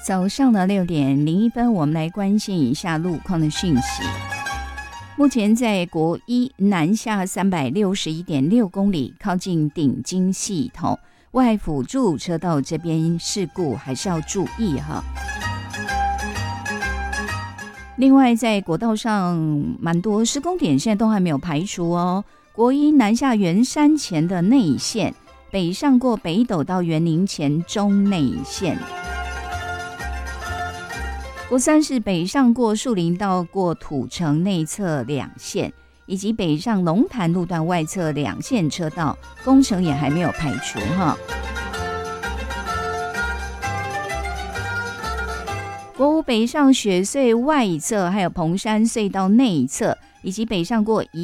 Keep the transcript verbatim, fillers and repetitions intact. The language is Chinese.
早上的六点零一分，我们来关心一下路况的讯息。目前在国一南下三百六十一点六公里，靠近顶金系统外辅助车道这边事故还是要注意哈。另外，在国道上蛮多施工点，现在都还没有排除哦。国一南下圆山前的内线，北上过北斗到园林前中内线。国三是北上过树林到过土城内侧两线，以及北上龙潭路段外侧两线车道，工程也还没有排除哈。国五北上雪隧外侧，还有彭山隧道内侧，以及北上过宜